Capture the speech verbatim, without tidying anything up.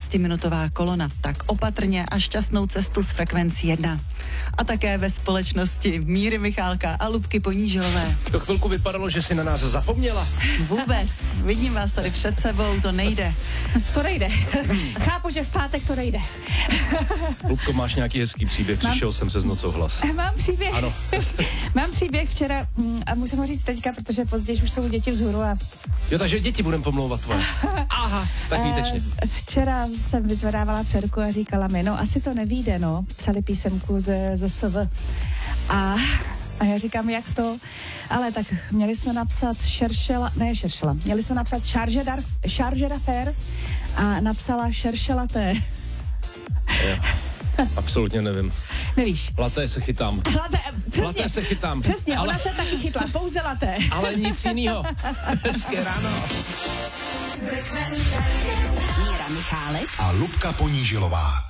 patnáctiminutová kolona, tak opatrně a šťastnou cestu s frekvencí jedna. A také ve společnosti Míry Michálka a Lubky Ponížilové. To chvilku vypadalo, že si na nás zapomněla. Vůbec. Vidím vás tady před sebou, to nejde. To nejde. Chápu, že v pátek to nejde. Lubko, máš nějaký hezký příběh, Mám... přišel jsem se Znocouhlas. Mám příběh. Ano. Mám příběh včera a musím ho říct teďka, protože později už jsou děti vzhůru a... Jo, takže děti budem pomlouvat tvoje. Aha, tak výtečně. Včera jsem vyzvedávala dcerku a říkala mi, no asi to nevíde, no. Psali písemku ze Z S V. A, a já říkám, jak to? Ale tak měli jsme napsat šeršela, ne šeršela, měli jsme napsat charge d'affaires a napsala šeršelaté. Absolutně nevím. Nevíš. Laté se chytám. Laté, přesně. Laté se chytám. Přesně, ale... ona se taky chytla, pouze laté. Ale nic jinýho. Hezké ráno. Míra Michálek a Lubka Ponížilová.